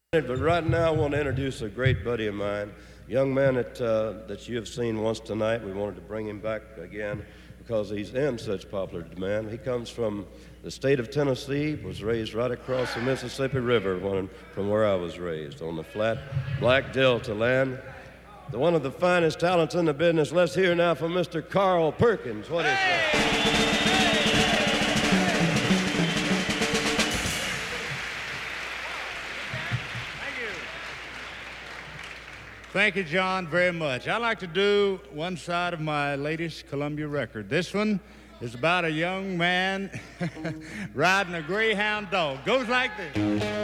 But right now, I want to introduce a great buddy of mine, a young man that you have seen once tonight. We wanted to bring him back again because he's in such popular demand. He comes from the state of Tennessee, was raised right across the Mississippi River from where I was raised, on the flat Black Delta land. One of the finest talents in the business. Let's hear now from Mr. Carl Perkins. What is that? Thank you, John, very much. I'd like to do one side of my latest Columbia record. This one is about a young man riding a greyhound dog. Goes like this.